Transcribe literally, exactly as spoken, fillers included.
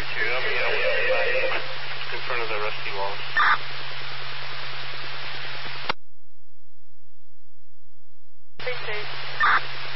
two. I'll be out in front of the rusty walls. Stay safe.